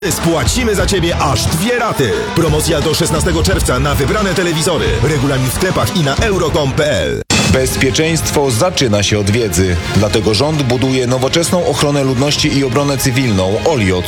Spłacimy za Ciebie aż 2 raty. Promocja do 16 czerwca na wybrane telewizory. Regulamin w sklepach i na euro.com.pl. Bezpieczeństwo zaczyna się od wiedzy. Dlatego rząd buduje nowoczesną ochronę ludności i obronę cywilną OLIOT,